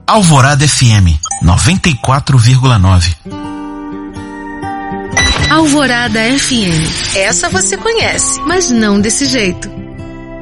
Alvorada FM 94,9. Alvorada FM. Essa você conhece, mas não desse jeito.